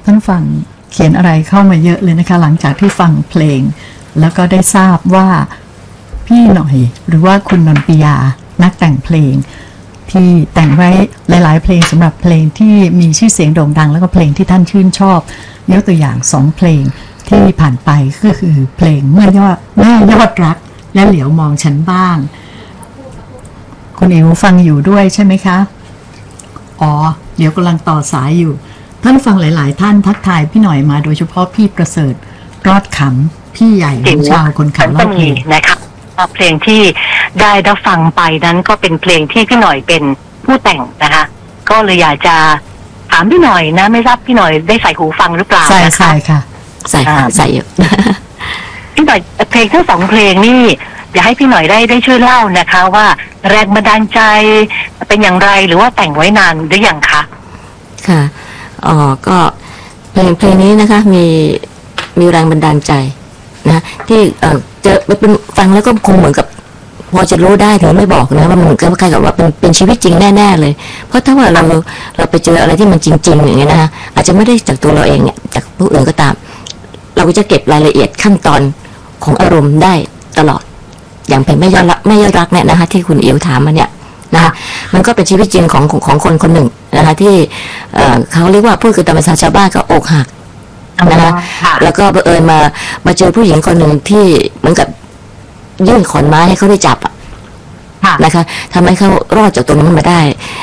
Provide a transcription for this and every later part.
ท่านฟังเขียนอะไรเข้ามาเยอะเลยนะคะหลังจากที่ฟังเพลงแล้วก็ได้ทราบว่าพี่หน่อยหรือว่าคุณนนปิยานักแต่งเพลงที่แต่งไว้หลายๆเพลงสำหรับเพลงที่มีชื่อเสียงโด่งดังแล้วก็เพลงที่ท่านชื่นชอบยกตัวอย่าง2เพลงที่ผ่านไปก็คือเพลงแม่ยอดรักและเหลียวมองฉันบ้างคุณอิ๋วฟังอยู่ด้วยใช่ไหมคะอ๋อเดี๋ยวกำลังต่อสายอยู่ท่านฟังหลายๆท่านทักทายพี่หน่อยมาโดยเฉพาะพี่ประเสริฐรอดขำพี่ใหญ่ของชาวคนขับรถเมล์นะครับเพลงที่ได้ฟังไปนั้นก็เป็นเพลงที่พี่หน่อยเป็นผู้แต่งนะคะก็เลยอยากจะถามพี่หน่อยนะไม่ทราบพี่หน่อยได้ใส่หูฟังหรือเปล่าใส่ค่ะใส่อยู่พี่หน่อยเพลงทั้ง2เพลงนี่อยากให้พี่หน่อยได้ช่วยเล่านะคะว่าแรงบันดาลใจเป็นอย่างไรหรือว่าแต่งไว้นานหรือยังคะค่ะก็เพลงนี้นะคะมีแรงบันดาลใจนะที่จะเป็นฟังแล้วก็คงเหมือนกับพอจะรู้ได้ถึงไม่บอกนะว่ามันก็คล้ายกับว่าเป็นชีวิตจริงแน่ๆเลยเพราะถ้าว่าเราไปเจออะไรที่มันจริงๆอย่างเงี้ยนะคะอาจจะไม่ได้จากตัวเราเองเนี่ยจากผู้อื่นก็ตามเราก็จะเก็บรายละเอียดขั้นตอนของอารมณ์ได้ตลอดอย่างเพลงไม่ยอดรักเนี่ยนะคะที่คุณอิ๋วถามมาเนี่ยนะคะมันก็เป็นชีวิตจริงของคนคนหนึ่งนะคะที่เขาเรียกว่าพูดคือตามภาษาชาวบ้านก็อกหักนะคะแล้วก็บังเอิญมาเจอผู้หญิงคนหนึ่งที่เหมือนกับยื่นขอนไม้ให้เขาได้จับนะคะทำให้เขารอดจากตรงนั้นมาได้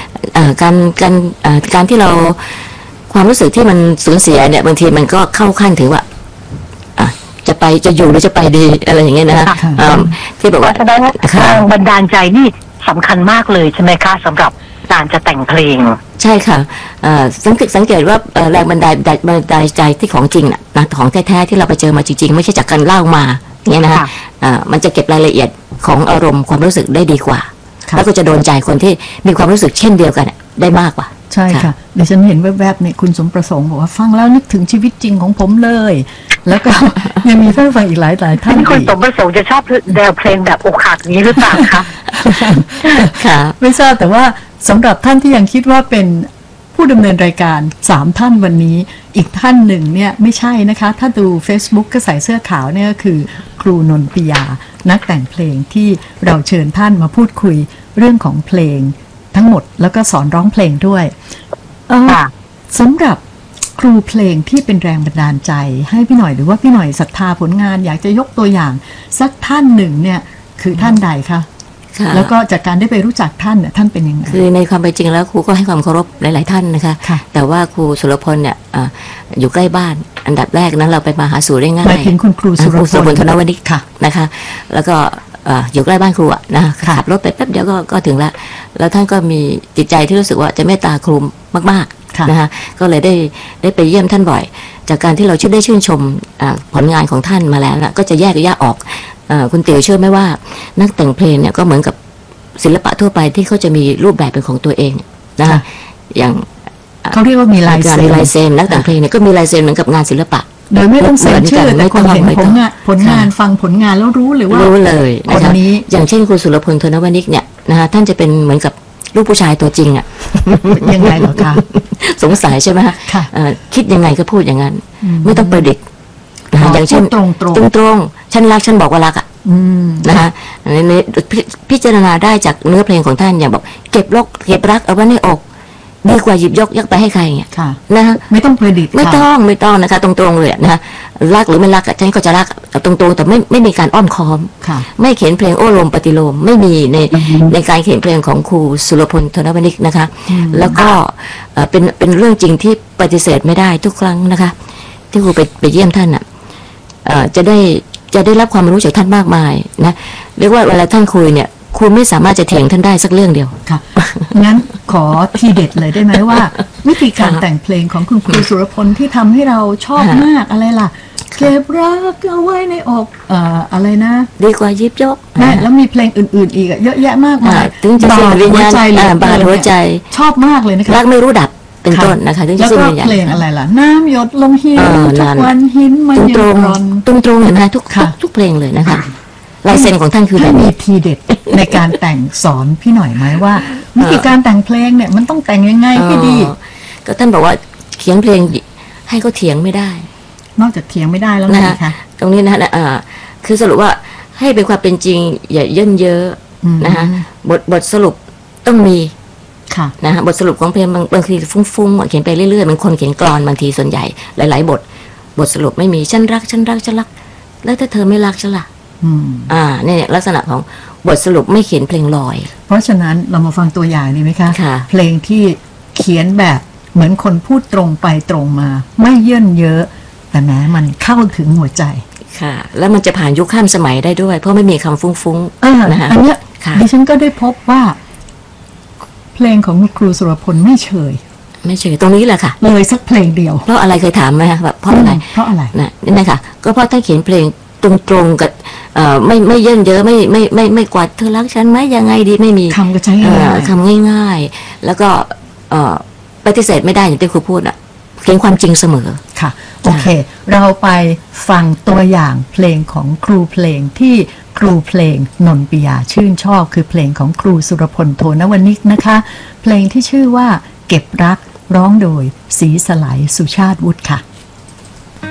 การที่เราความรู้สึกที่มันสูญเสียเนี่ยบางทีมันก็เข้าขั้นถึงว่าจะอยู่หรือจะไปดีอะไรอย่างเงี้ยนะคะที่บอกว่าแสดงว่าแรงบันดาลใจนี่สำคัญมากเลยใช่ไหมคะสำหรับการจะแต่งเพลงใช่ค่ะสังเกตว่าแรงบันดาลใจที่ของจริงนะของแท้ๆที่เราไปเจอมาจริงๆไม่ใช่จากการเล่ามาอย่างเงี้ยนะคะมันจะเก็บรายละเอียดของอารมณ์ความรู้สึกได้ดีกว่าแล้วก็จะโดนใจคนที่มีความรู้สึกเช่นเดียวกันได้มากกว่าใช่ค่ะเดี๋ยวฉันเห็นแวบๆเนี่ยคุณสมประสงค์บอกว่าฟังแล้วนึกถึงชีวิตจริงของผมเลยแล้วก็ยังมีท่านฟังอีกหลายท่านคุณสมประสงค์จะชอบแนวเพลงแบบอกหักนี้หรือเปล่าคะค่ะไม่ทราบแต่ว่าสำหรับท่านที่ยังคิดว่าเป็นผู้ดำเนินรายการ3ท่านวันนี้อีกท่านหนึ่งเนี่ยไม่ใช่นะคะถ้าดู Facebook ก็ใส่เสื้อขาวเนี่ยก็คือครูนนปิยานักแต่งเพลงที่เราเชิญท่านมาพูดคุยเรื่องของเพลงทั้งหมดแล้วก็สอนร้องเพลงด้วยสำหรับครูเพลงที่เป็นแรงบันดาลใจให้พี่หน่อยหรือว่าพี่หน่อยศรัทธาผลงานอยากจะยกตัวอย่างสักท่านหนึ่งเนี่ยคือท่านใดคะแล้วก็จากการได้ไปรู้จักท่านเนี่ยท่านเป็นยังไงคือในความเป็นจริงแล้วครูก็ให้ความเคารพหลายๆท่านนะคะแต่ว่าครูสุรพลเนี่ยอยู่ใกล้บ้านอันดับแรกนั้นเราไปมาหาสู่ได้ง่ายหมายถึงคุณครูสุรพลธนวณิชค่ะนะคะแล้วก็อยู่ใกล้บ้านครูอะนะขับรถไปแป๊บเดียวก็ถึงแล้วท่านก็มีจิตใจที่รู้สึกว่าจะเมตตาครูมากๆนะคะก็เลยได้ไปเยี่ยมท่านบ่อยจากการที่เราได้ชื่นชมผลงานของท่านมาแล้วนะก็จะแยกออกคุณติ๋วเชื่อไหมว่านักแต่งเพลงเนี่ยก็เหมือนกับศิลปะทั่วไปที่เขาจะมีรูปแบบเป็นของตัวเองนะคะอย่างเขาเรียกว่ามีลายเซ็นนักแต่งเพลงเนี่ยก็มีลายเซ็นเหมือนกับงานศิลปะโดยไม่ต้องเซ็นชื่อแต่คนเห็นผลงานฟังผลงานแล้วรู้เลยว่ารู้เลยนะคะอย่างเช่นคุณสุรพลธนวณิชเนี่ยนะคะท่านจะเป็นเหมือนกับลูกผู้ชายตัวจริงอ่ะยังไงเหรอคะสงสัยใช่ไหมคะคิดยังไงก็พูดอย่างนั้นไม่ต้องประดิษฐ์อย่างเช่นตรงฉันรักฉันบอกว่ารักอ่ะนะคะในพิจารณาได้จากเนื้อเพลงของท่านอย่างบอกเก็บรักเอาไว้ในอกดีกว่าหยิบยกไปให้ใครเงี้ยนะคะไม่ต้องประดิษฐ์ไม่ต้องนะคะตรงๆเลยนะคะรักหรือไม่รักฉันก็จะรักตรงๆแต่ไม่มีการอ้อมค้อมไม่เขียนเพลงโอ้ลมปฏิโลมไม่มีในการเขียนเพลงของครูสุรพลธนวณิชนะคะแล้วก็เป็นเรื่องจริงที่ปฏิเสธไม่ได้ทุกครั้งนะคะที่ครูไปเยี่ยมท่านอ่ะจะได้รับความรู้จากท่านมากมายนะเรียกว่าเวลาท่านคุยเนี่ยคุณไม่สามารถจะเถียงท่านได้สักเรื่องเดียวค่ะงั้นขอทีเด็ดเลยได้ไหมว่าวิธีการแต่งเพลงของคุณครูสุรพลที่ทำให้เราชอบมากอะไรล่ะเก็บรักเอาไว้ในอกอะไรนะดีกว่ายิบยกแล้วมีเพลงอื่นๆอีกเยอะแยะมากมายถึงจะบาดหัวใจชอบมากเลยนะคะรักไม่รู้ดับเป็นต้นนะคะแล้วก็เพลงอะไรล่ะน้ำหยดลงหินทุกวันหินมันยังร้อนตรงเห็นไหมทุกเพลงเลยนะคะลายเซ็นของท่านคือแบบมีทีเด็ดในการแต่งสอนพี่หน่อยไหมว่าวิธีการแต่งเพลงเนี่ยมันต้องแต่งยังไงให้ดีก็ท่านบอกว่าเขียนเพลงให้เขาเถียงไม่ได้นอกจากเถียงไม่ได้แล้วนะนะคะ คะตรงนี้นะคือสรุปว่าให้เป็นความเป็นจริงอย่าเยินเยอะนะคะบทสรุปต้องมีค่ะนะฮะบทสรุปของเพลงบางทีฟุ้งๆเขียนไปเรื่อยๆมันคนเขียนกลอนบางทีส่วนใหญ่หลายๆบทสรุปไม่มีฉันรักแล้วถ้าเธอไม่รักฉันล่ะเนี่ยลักษณะของบทสรุปไม่เขียนเพลงลอยเพราะฉะนั้นเรามาฟังตัวอย่างดีไหมคะค่ะเพลงที่เขียนแบบเหมือนคนพูดตรงไปตรงมา ไม่เยินเยอะ แต่แม้มันเข้าถึงหัวใจค่ะ แล้วมันจะผ่านยุคข้ามสมัยได้ด้วยเพราะไม่มีคำฟุ้งๆนะคะอันเนี้ยค่ะดิฉันก็ได้พบว่า เพลงของครูสุรพลไม่เฉยไม่เฉยตรงนี้แหละค่ะเลยสักเพลงเดียวเพราะอะไรเคยถามไหมคะแบบเพราะอะไรเพราะอะไรนะนี่นะคะก็เพราะท่านเขียนเพลงตรงๆกับไม่เยินเยอะไม่กวาดเธอรักฉันไหมยังไงดีไม่มีคำก็ใช้ง่ายคำง่ายๆแล้วก็ปฏิเสธไม่ได้อย่างที่ครูพูดอ่ะเขียนความจริงเสมอค่ะ โอเค เราไปฟังตัวอย่างเพลงของครูเพลงที่ครูเพลงนนปิยาชื่นชอบคือเพลงของครูสุรพลโทนวนิกนะคะ เพลงที่ชื่อว่าเก็บรักร้องโดยศรีสไลสุชาติวุฒิค่ะ